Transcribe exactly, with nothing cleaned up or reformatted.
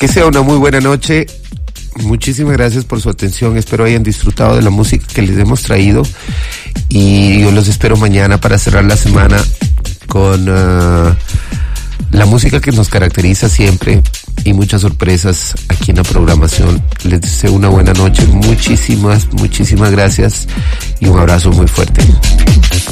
Que sea una muy buena noche. Muchísimas gracias por su atención. Espero hayan disfrutado de la música que les hemos traído. Y yo los espero mañana para cerrar la semana con uh, la música que nos caracteriza siempre y muchas sorpresas aquí en la programación. Les deseo una buena noche. Muchísimas, muchísimas gracias y un abrazo muy fuerte.